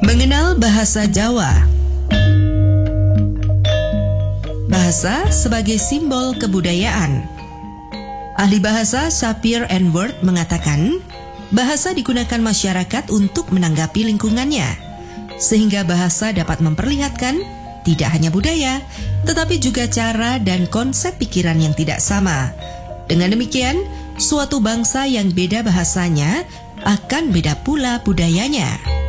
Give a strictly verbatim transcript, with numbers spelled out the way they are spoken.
Mengenal bahasa Jawa. Bahasa sebagai simbol kebudayaan. Ahli bahasa Sapir and Word mengatakan, bahasa digunakan masyarakat untuk menanggapi lingkungannya, sehingga bahasa dapat memperlihatkan tidak hanya budaya, tetapi juga cara dan konsep pikiran yang tidak sama. Dengan demikian, suatu bangsa yang beda bahasanya akan beda pula budayanya.